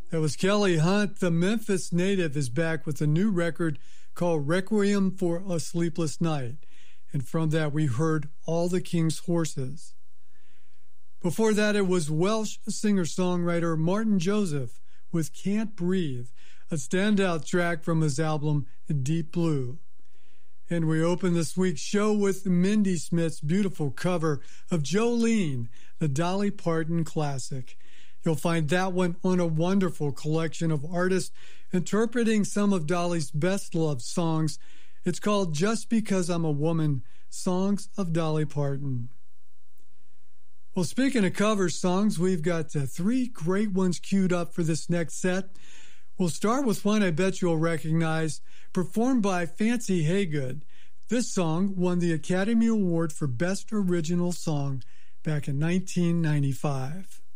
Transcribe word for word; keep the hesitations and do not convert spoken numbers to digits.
That was Kelly Hunt. The Memphis native is back with a new record called Requiem for a Sleepless Night. And from that, we heard All the King's Horses. Before that, it was Welsh singer-songwriter Martin Joseph with Can't Breathe, a standout track from his album Deep Blue. And we open this week's show with Mindy Smith's beautiful cover of Jolene, the Dolly Parton classic. You'll find that one on a wonderful collection of artists interpreting some of Dolly's best-loved songs. It's called Just Because I'm a Woman, Songs of Dolly Parton. Well, speaking of cover songs, we've got uh, three great ones queued up for this next set. We'll start with one I bet you'll recognize, performed by Fancy Haygood. This song won the Academy Award for Best Original Song back in nineteen ninety-five.